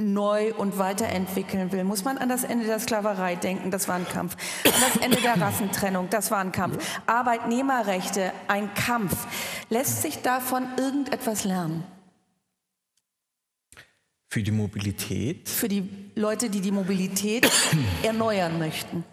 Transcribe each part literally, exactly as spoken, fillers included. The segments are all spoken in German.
neu und weiterentwickeln will, muss man an das Ende der Sklaverei denken, das war ein Kampf. An das Ende der Rassentrennung, das war ein Kampf. Arbeitnehmerrechte, ein Kampf. Lässt sich davon irgendetwas lernen? Für die Mobilität? Für die Leute, die die Mobilität erneuern möchten.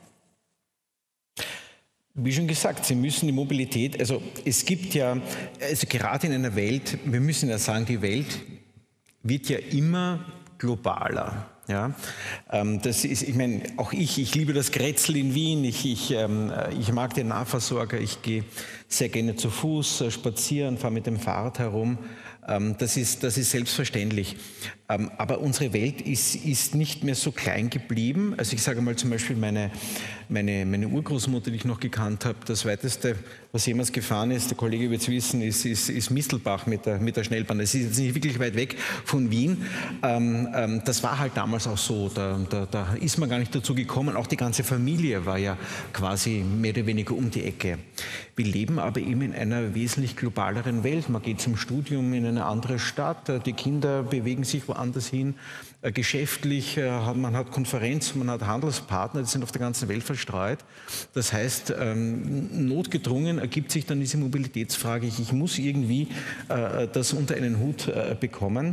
Wie schon gesagt, Sie müssen die Mobilität, also es gibt ja, also gerade in einer Welt, wir müssen ja sagen, die Welt wird ja immer globaler. Ja, ähm, das ist, ich meine, auch ich, ich liebe das Grätzl in Wien, ich, ich, ähm, ich mag den Nahversorger, ich gehe sehr gerne zu Fuß äh, spazieren, fahre mit dem Fahrrad herum. Ähm, das ist, das ist selbstverständlich. Ähm, aber unsere Welt ist, ist nicht mehr so klein geblieben. Also ich sage mal zum Beispiel meine, meine, meine Urgroßmutter, die ich noch gekannt habe, das weiteste, was jemals gefahren ist, der Kollege wird es wissen, ist, ist, ist Mistelbach mit der, mit der Schnellbahn. Das ist jetzt nicht wirklich weit weg von Wien. Ähm, ähm, das war halt damals auch so. Da, da, da ist man gar nicht dazu gekommen. Auch die ganze Familie war ja quasi mehr oder weniger um die Ecke. Wir leben aber eben in einer wesentlich globaleren Welt. Man geht zum Studium in eine andere Stadt, die Kinder bewegen sich woanders hin, geschäftlich, man hat Konferenzen, man hat Handelspartner, die sind auf der ganzen Welt verstreut. Das heißt, notgedrungen ergibt sich dann diese Mobilitätsfrage, ich muss irgendwie das unter einen Hut bekommen.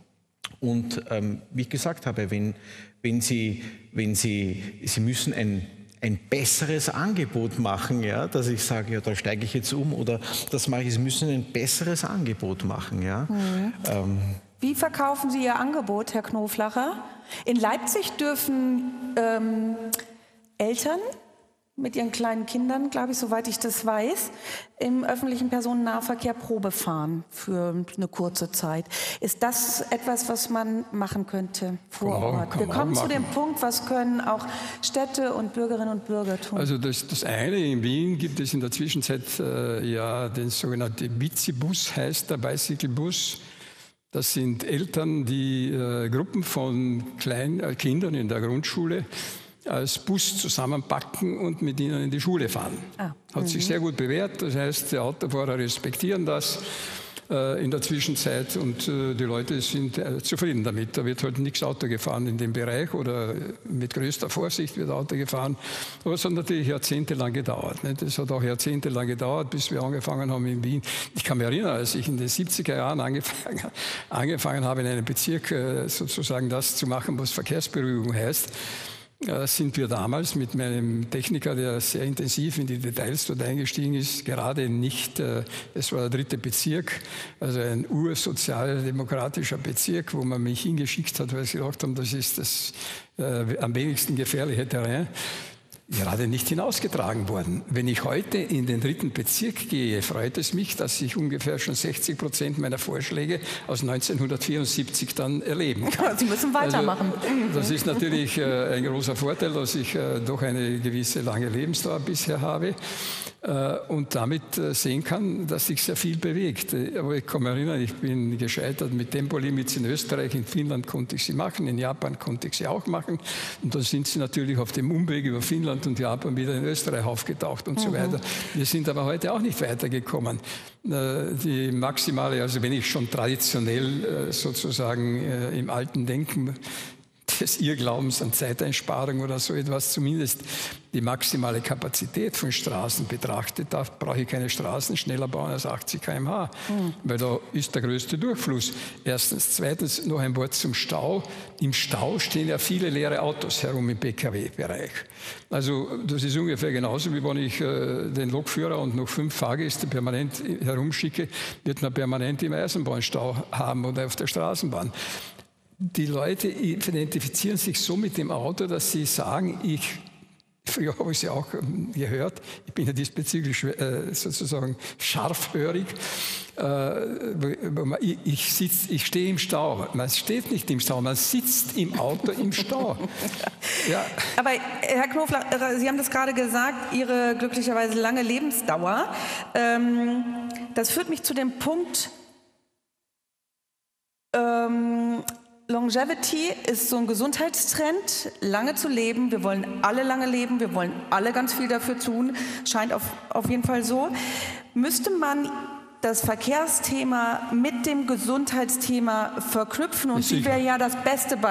Und wie ich gesagt habe, wenn, wenn, Sie, wenn Sie, Sie müssen ein ein besseres Angebot machen, ja, dass ich sage, ja, da steige ich jetzt um oder das mache ich, Sie müssen ein besseres Angebot machen. Ja. Mhm. Ähm. Wie verkaufen Sie Ihr Angebot, Herr Knoflacher? In Leipzig dürfen ähm, Eltern mit ihren kleinen Kindern, glaube ich, soweit ich das weiß, im öffentlichen Personennahverkehr Probe fahren für eine kurze Zeit. Ist das etwas, was man machen könnte vor kann Ort? Man, Wir kommen zu dem Punkt, was können auch Städte und Bürgerinnen und Bürger tun? Also das, das eine, in Wien gibt es in der Zwischenzeit äh, ja den sogenannten Bicibus, heißt der Bicycle-Bus. Das sind Eltern, die äh, Gruppen von Klein, äh, Kindern in der Grundschule als Bus zusammenpacken und mit ihnen in die Schule fahren. Ah, Hat sich sehr gut bewährt. Das heißt, die Autofahrer respektieren das äh, in der Zwischenzeit und äh, die Leute sind äh, zufrieden damit. Da wird halt nichts Auto gefahren in dem Bereich oder mit größter Vorsicht wird Auto gefahren. Aber es hat natürlich jahrzehntelang gedauert. Ne? Das hat auch jahrzehntelang gedauert, bis wir angefangen haben in Wien. Ich kann mich erinnern, als ich in den siebziger Jahren angefangen, angefangen habe, in einem Bezirk äh, sozusagen das zu machen, was Verkehrsberuhigung heißt, sind wir damals mit meinem Techniker, der sehr intensiv in die Details dort eingestiegen ist, gerade nicht, äh, es war der dritte Bezirk, also ein ursozialdemokratischer Bezirk, wo man mich hingeschickt hat, weil sie gedacht haben, das ist das äh, am wenigsten gefährliche Terrain, gerade nicht hinausgetragen worden. Wenn ich heute in den dritten Bezirk gehe, freut es mich, dass ich ungefähr schon sechzig Prozent meiner Vorschläge aus neunzehnhundertvierundsiebzig dann erleben kann. Sie müssen weitermachen. Also, das ist natürlich äh, ein großer Vorteil, dass ich äh, doch eine gewisse lange Lebensdauer bisher habe äh, und damit äh, sehen kann, dass sich sehr viel bewegt. Aber ich kann mich erinnern, ich bin gescheitert mit Tempolimits in Österreich, in Finnland konnte ich sie machen, in Japan konnte ich sie auch machen und dann sind sie natürlich auf dem Umweg über Finnland und Japan wieder in Österreich aufgetaucht und mhm. so weiter. Wir sind aber heute auch nicht weitergekommen. Die maximale, also wenn ich schon traditionell sozusagen im alten Denken des Irrglaubens an Zeiteinsparung oder so etwas, zumindest die maximale Kapazität von Straßen betrachtet, da brauche ich keine Straßen schneller bauen als achtzig Kilometer pro Stunde, mhm. weil da ist der größte Durchfluss. Erstens. Zweitens noch ein Wort zum Stau. Im Stau stehen ja viele leere Autos herum im P K W-Bereich. Also das ist ungefähr genauso, wie wenn ich äh, den Lokführer und noch fünf Fahrgäste permanent herumschicke, wird man permanent im Eisenbahnstau haben oder auf der Straßenbahn. Die Leute identifizieren sich so mit dem Auto, dass sie sagen, ich, früher habe ich sie auch gehört, ich bin ja diesbezüglich äh, sozusagen scharfhörig, äh, ich, ich, sitz, ich stehe im Stau. Man steht nicht im Stau, man sitzt im Auto im Stau. Ja. Aber Herr Knoflacher, Sie haben das gerade gesagt, Ihre glücklicherweise lange Lebensdauer. Ähm, das führt mich zu dem Punkt, ähm, Longevity ist so ein Gesundheitstrend, lange zu leben. Wir wollen alle lange leben, wir wollen alle ganz viel dafür tun. Scheint auf, auf jeden Fall so. Müsste man das Verkehrsthema mit dem Gesundheitsthema verknüpfen? Und Sie wäre ja das beste Beispiel.